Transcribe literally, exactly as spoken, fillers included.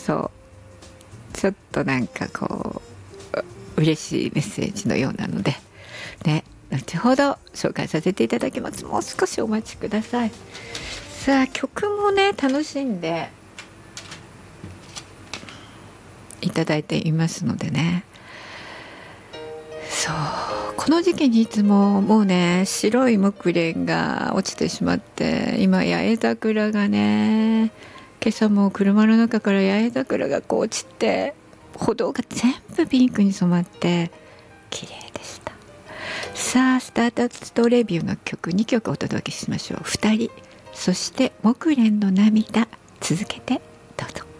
そうちょっとなんかこう嬉しいメッセージのようなのでね、後ほど紹介させていただきます。もう少しお待ちください。さあ曲もね楽しんでいただいていますのでね。そうこの時期にいつももうね白い木蓮が落ちてしまって、今八重桜がね、今朝も車の中から八重桜がこう落ちて歩道が全部ピンクに染まって綺麗でした。さあスターダストレビューの曲にきょくお届けしましょう。ふたり、そして木蓮の涙、続けてどうぞ。